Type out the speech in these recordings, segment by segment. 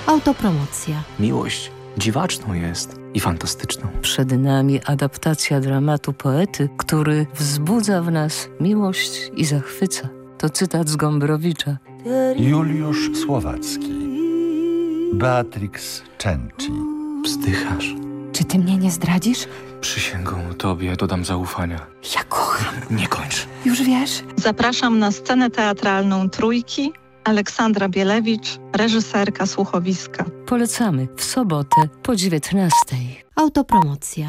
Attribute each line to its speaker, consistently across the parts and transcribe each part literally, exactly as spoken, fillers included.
Speaker 1: Autopromocja.
Speaker 2: Miłość dziwaczną jest i fantastyczną.
Speaker 3: Przed nami adaptacja dramatu poety, który wzbudza w nas miłość i zachwyca. To cytat z Gombrowicza.
Speaker 4: Juliusz Słowacki. Beatrix Cenci.
Speaker 2: Wzdychasz.
Speaker 5: Czy ty mnie nie zdradzisz?
Speaker 2: Przysięgą tobie dodam zaufania.
Speaker 5: Ja kocham.
Speaker 2: Nie kończ.
Speaker 5: Już wiesz?
Speaker 6: Zapraszam na scenę teatralną Trójki. Aleksandra Bielewicz, reżyserka słuchowiska.
Speaker 3: Polecamy w sobotę po dziewiętnastej.
Speaker 1: Autopromocja.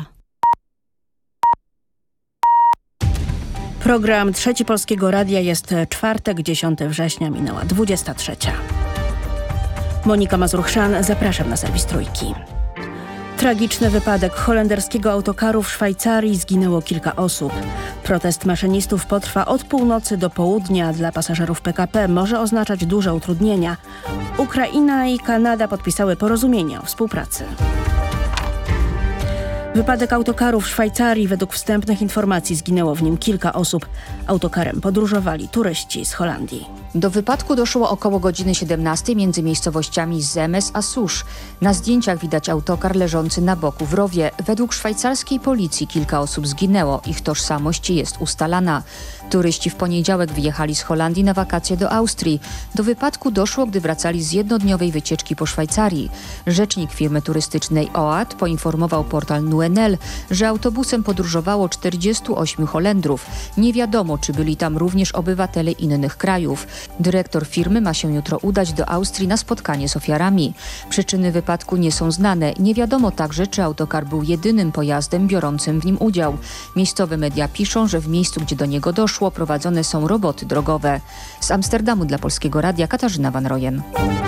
Speaker 7: Program Trzeci Polskiego Radia jest czwartek, dziesiątego września, minęła dwudziesta trzecia. Monika Mazur-Chrzan, zapraszam na serwis Trójki. Tragiczny wypadek holenderskiego autokaru w Szwajcarii, zginęło kilka osób. Protest maszynistów potrwa od północy do południa. Dla pasażerów P K P może oznaczać duże utrudnienia. Ukraina i Kanada podpisały porozumienie o współpracy. Wypadek autokaru w Szwajcarii. Według wstępnych informacji zginęło w nim kilka osób. Autokarem podróżowali turyści z Holandii.
Speaker 8: Do wypadku doszło około godziny siedemnastej między miejscowościami Zemes a Susz. Na zdjęciach widać autokar leżący na boku w rowie. Według szwajcarskiej policji kilka osób zginęło. Ich tożsamość jest ustalana. Turyści w poniedziałek wyjechali z Holandii na wakacje do Austrii. Do wypadku doszło, gdy wracali z jednodniowej wycieczki po Szwajcarii. Rzecznik firmy turystycznej O A T poinformował portal N U N L, że autobusem podróżowało czterdziestu ośmiu Holendrów. Nie wiadomo, czy byli tam również obywatele innych krajów. Dyrektor firmy ma się jutro udać do Austrii na spotkanie z ofiarami. Przyczyny wypadku nie są znane. Nie wiadomo także, czy autokar był jedynym pojazdem biorącym w nim udział. Miejscowe media piszą, że w miejscu, gdzie do niego doszło, prowadzone są roboty drogowe. Z Amsterdamu dla Polskiego Radia Katarzyna Van Rojen.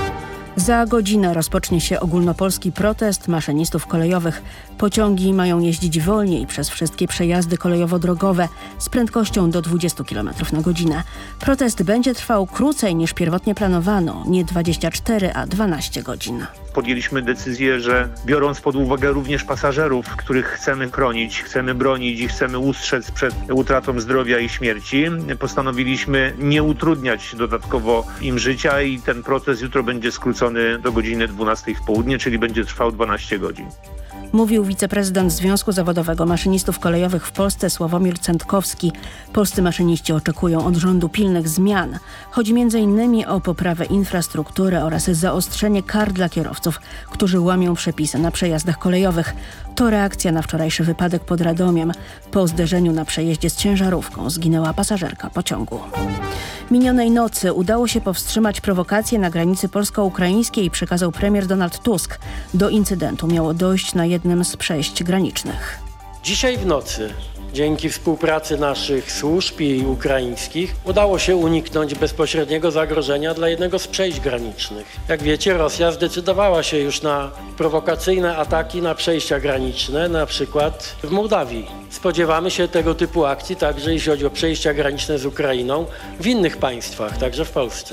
Speaker 7: Za godzinę rozpocznie się ogólnopolski protest maszynistów kolejowych. Pociągi mają jeździć wolniej przez wszystkie przejazdy kolejowo-drogowe z prędkością do dwudziestu kilometrów na godzinę. Protest będzie trwał krócej niż pierwotnie planowano, nie dwadzieścia cztery, a dwanaście godzin.
Speaker 9: Podjęliśmy decyzję, że biorąc pod uwagę również pasażerów, których chcemy chronić, chcemy bronić i chcemy ustrzec przed utratą zdrowia i śmierci, postanowiliśmy nie utrudniać dodatkowo im życia i ten protest jutro będzie skrócony do godziny dwunastej w południe, czyli będzie trwał dwanaście godzin.
Speaker 7: Mówił wiceprezydent Związku Zawodowego Maszynistów Kolejowych w Polsce Sławomir Cętkowski. Polscy maszyniści oczekują od rządu pilnych zmian. Chodzi między innymi o poprawę infrastruktury oraz zaostrzenie kar dla kierowców, którzy łamią przepisy na przejazdach kolejowych. To reakcja na wczorajszy wypadek pod Radomiem. Po zderzeniu na przejeździe z ciężarówką zginęła pasażerka pociągu. Minionej nocy udało się powstrzymać prowokację na granicy polsko-ukraińskiej, przekazał premier Donald Tusk. Do incydentu miało dojść na jednym z przejść granicznych.
Speaker 10: Dzisiaj w nocy, dzięki współpracy naszych służb i ukraińskich, udało się uniknąć bezpośredniego zagrożenia dla jednego z przejść granicznych. Jak wiecie, Rosja zdecydowała się już na prowokacyjne ataki na przejścia graniczne, na przykład w Mołdawii. Spodziewamy się tego typu akcji także jeśli chodzi o przejścia graniczne z Ukrainą w innych państwach, także w Polsce.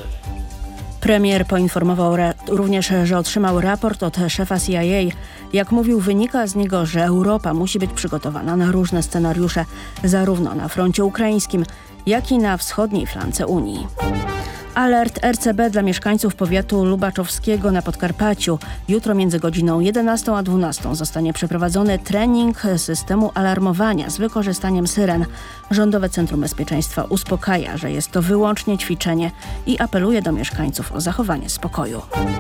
Speaker 7: Premier poinformował również, że otrzymał raport od szefa C I A. Jak mówił, wynika z niego, że Europa musi być przygotowana na różne scenariusze, zarówno na froncie ukraińskim, jak i na wschodniej flance Unii. Alert R C B dla mieszkańców powiatu lubaczowskiego na Podkarpaciu. Jutro między godziną jedenastą a dwunastą zostanie przeprowadzony trening systemu alarmowania z wykorzystaniem syren. Rządowe Centrum Bezpieczeństwa uspokaja, że jest to wyłącznie ćwiczenie i apeluje do mieszkańców o zachowanie spokoju.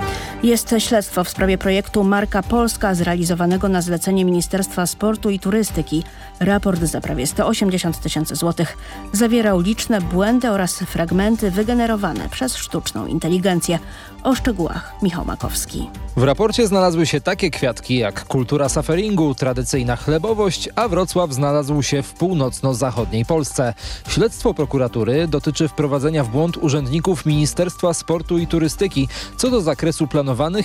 Speaker 7: Jest śledztwo w sprawie projektu Marka Polska zrealizowanego na zlecenie Ministerstwa Sportu i Turystyki. Raport za prawie sto osiemdziesiąt tysięcy złotych zawierał liczne błędy oraz fragmenty wygenerowane przez sztuczną inteligencję. O szczegółach Michał Makowski.
Speaker 11: W raporcie znalazły się takie kwiatki jak kultura sufferingu, tradycyjna chlebowość, a Wrocław znalazł się w północno-zachodniej Polsce. Śledztwo prokuratury dotyczy wprowadzenia w błąd urzędników Ministerstwa Sportu i Turystyki co do zakresu planowanych